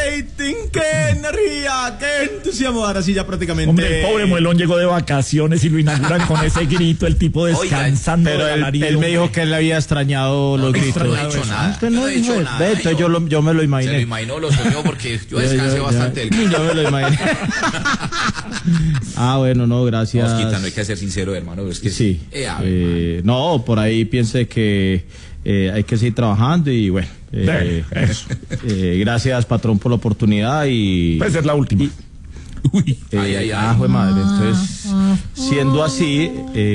rating, qué energía, qué entusiasmo. Ahora sí, ya prácticamente. Hombre, el pobre Muelón llegó de vacaciones y lo inauguran con ese grito, el tipo descansando. Pero él me dijo que él le había extrañado los gritos. No he hecho nada. Usted no he hecho nada. Entonces yo me lo imaginé. Se lo imaginó, lo soñó porque yo descansé bastante. Yo me lo imaginé. Bueno, no, gracias. Mosquita, no hay que ser sincero, hermano. Es que sí. No, por ahí piense que hay que seguir trabajando y bueno. Gracias, patrón, por la oportunidad y. Puede ser la última. Jue madre. Entonces, siendo así,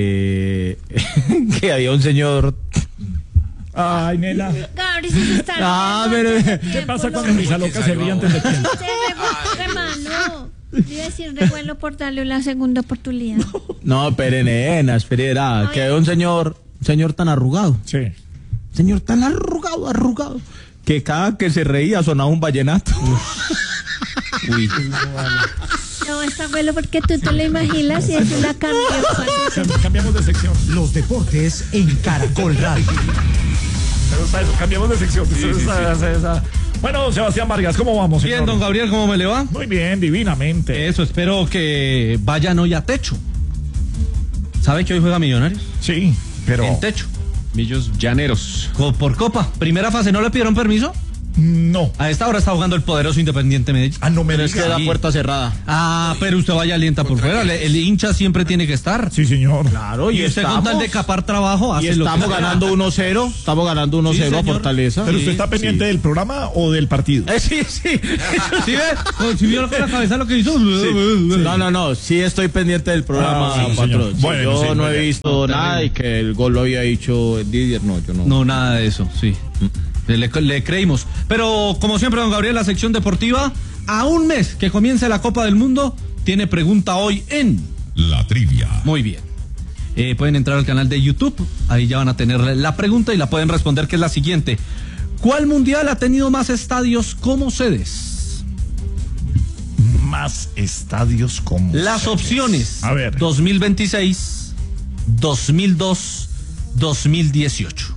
que había un señor. Ay, nena. Gabriel se está ¿Qué pasa cuando Misa Loca se ríe antes de tiempo? Hermano, iba a decir revuelo por darle una segunda oportunidad. No, espere, nena, que había un señor tan arrugado. Sí. Señor tan arrugado, que cada que se reía sonaba un vallenato. Uy. No, está bueno porque tú te lo imaginas y es una Cambiamos de sección. Los deportes en Caracol Radio. Cambiamos de sección. Bueno, Sebastián Vargas, ¿cómo vamos, señor? Bien, don Gabriel, ¿cómo me le va? Muy bien, divinamente. Eso, espero que vayan hoy a techo. ¿Sabe que hoy juega Millonarios? Sí, pero... En techo. Millos Llaneros. Por Copa. Primera fase, ¿no le pidieron permiso? No. A esta hora está jugando el poderoso Independiente Medellín. No me es que la puerta cerrada. Pero usted vaya alienta por fuera. El hincha siempre tiene que estar. Sí, señor. Claro, y usted con tal de capar trabajo hace lo que estamos ganando 1-0. Estamos ganando 1-0 a Fortaleza. Pero usted está pendiente del programa o del partido. Sí. ¿Sí ve? ¿Sí vio con la cabeza lo que hizo? No. Sí estoy pendiente del programa, patrón. Bueno, yo no he visto nada y que el gol lo había hecho Didier. No, yo no. No, nada de eso, sí. Le creímos. Pero como siempre, don Gabriel, la sección deportiva, a un mes que comience la Copa del Mundo, tiene pregunta hoy en La Trivia. Muy bien. Pueden entrar al canal de YouTube, ahí ya van a tener la pregunta y la pueden responder, que es la siguiente. ¿Cuál mundial ha tenido más estadios como sedes? Más estadios como Las sedes. Opciones. A ver. 2026, 2002, 2018.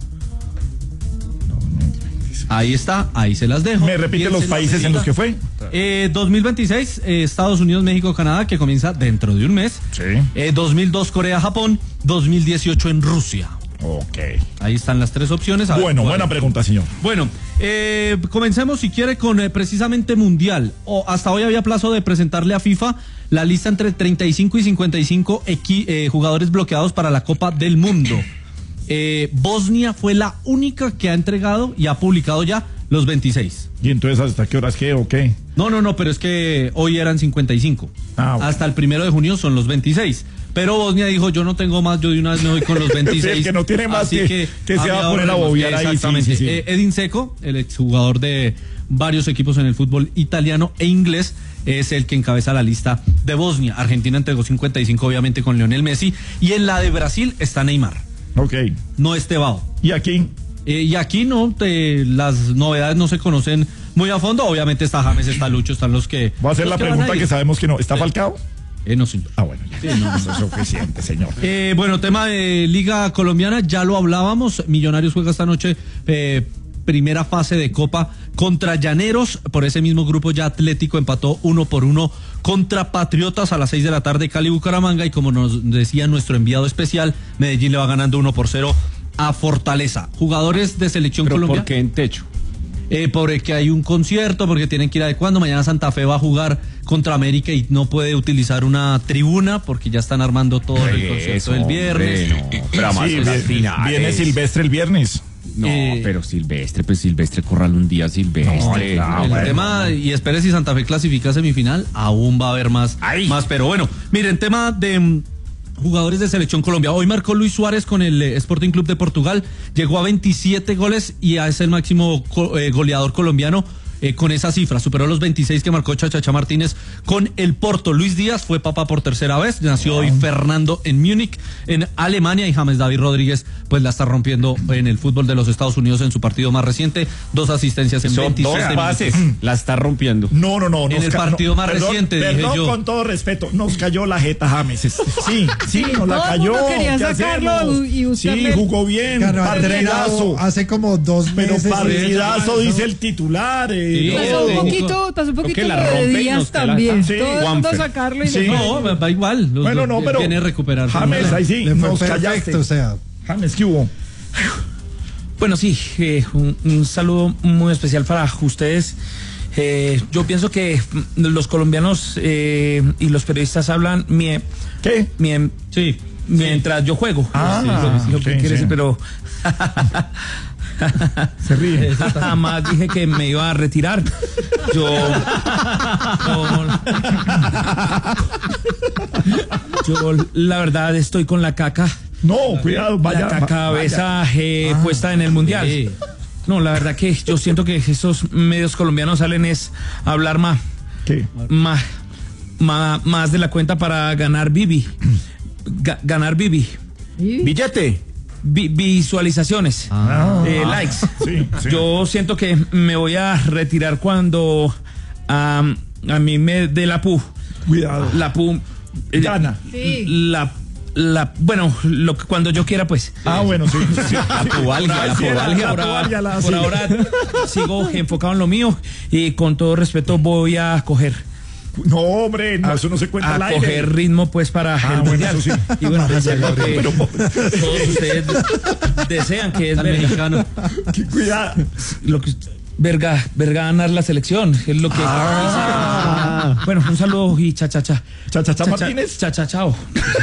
Ahí está, ahí se las dejo. ¿Me repite los países en los que fue? 2026, Estados Unidos, México, Canadá, que comienza dentro de un mes. Sí. 2002, Corea, Japón. 2018 en Rusia. Ok. Ahí están las tres opciones. Buena pregunta, señor. Bueno, comencemos si quiere con precisamente Mundial. Hasta hoy había plazo de presentarle a FIFA la lista entre 35 y 55 jugadores bloqueados para la Copa del Mundo. Bosnia fue la única que ha entregado y ha publicado ya los 26. ¿Y entonces hasta qué horas qué o qué? No, pero es que hoy eran 55. Bueno. Hasta el 1 de junio son los 26. Pero Bosnia dijo, yo no tengo más, yo de una vez me voy con los 26. El que no tiene más así que se va a poner a bobear ahí. Exactamente. Sí. Edin Dzeko, el exjugador de varios equipos en el fútbol italiano e inglés, es el que encabeza la lista de Bosnia. Argentina entregó 55, obviamente, con Lionel Messi. Y en la de Brasil está Neymar. Ok. No Estevao. ¿Y aquí? Y aquí las novedades no se conocen muy a fondo. Obviamente está James, está Lucho, están los que... Voy a hacer la pregunta que sabemos que no. ¿Está Falcao? No, señor. Bueno, no es suficiente, señor. Bueno, tema de Liga Colombiana, ya lo hablábamos. Millonarios juega esta noche primera fase de Copa contra Llaneros. Por ese mismo grupo ya Atlético empató 1-1 contra Patriotas a las 6 de la tarde, Cali Bucaramanga. Y como nos decía nuestro enviado especial, Medellín le va ganando 1-0 a Fortaleza. Jugadores de selección colombiana. ¿Por qué en techo? Porque hay un concierto, porque tienen que ir adecuando. Mañana Santa Fe va a jugar contra América y no puede utilizar una tribuna porque ya están armando todo el concierto del viernes. Pero más viene Silvestre el viernes. No, pero Silvestre, corral un día Silvestre. El tema, y espere, si Santa Fe clasifica a semifinal, aún va a haber más. Pero bueno, miren, tema de jugadores de selección Colombia. Hoy marcó Luis Suárez con el Sporting Club de Portugal, llegó a 27 goles y es el máximo goleador colombiano. Con esa cifra, superó los 26 que marcó Chachacha Martínez con el Porto. Luis Díaz fue papá por tercera vez, nació hoy Fernando en Múnich, en Alemania, y James David Rodríguez pues la está rompiendo en el fútbol de los Estados Unidos en su partido más reciente, 2 asistencias en 27 pases, la está rompiendo. No. En el partido más reciente, dije yo. Con todo respeto, nos cayó la jeta James. Sí, nos la cayó. Quería sacarlo y usted jugó bien, partidazo. Hace como 2 meses. Pero partidazo, dice el titular. Pasó un poquito que la lo de rompe y Díaz nos pela. también. Sí, Todo el mundo Juanfer. sacarlo y Sí. No, va igual. Los Bueno, dos no, pero viene a recuperar. James, ahí sí, Le fue nos perfecto, callaste. o sea. James, ¿qué hubo? Bueno, sí, un saludo muy especial para ustedes. Yo pienso que los colombianos y los periodistas hablan ¿Qué? sí, mientras yo juego. Ah, lo que sí, quiere sí. decir, pero Se ríe. jamás dije que me iba a retirar. Yo la verdad estoy con la caca. No, cuidado, vaya. La cabeza vaya. puesta en el mundial. Sí. No, la verdad que yo siento que esos medios colombianos salen es a hablar más ¿Qué? de la cuenta para ganar Bibi. Ganar Bibi. Billete. Visualizaciones. Likes. Sí, sí. Yo siento que me voy a retirar cuando a mí me dé la pu. Cuidado. La pu. Gana. Sí. Bueno, cuando yo quiera, pues. Bueno, sí. La pubalgia. Por ahora sigo enfocado en lo mío y con todo respeto voy a coger No, hombre, no, eso no se cuenta al a aire. coger ritmo pues para el bueno, mundial. eso sí. Y bueno, pues, es lo que todos ustedes desean que es Al mexicano. Qué cuidado. lo que verga ganar la selección, es lo que bueno, un saludo y cha Martínez. chao.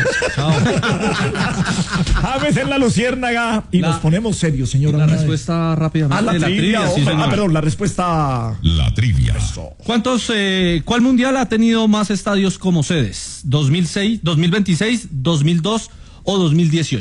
James en la luciérnaga y nos ponemos serios, señora. La respuesta rápidamente la de la trivia, sí, señor. perdón, la respuesta. La trivia. ¿Cuál mundial ha tenido más estadios como sedes? ¿2006, 2026, 2002 o 2018?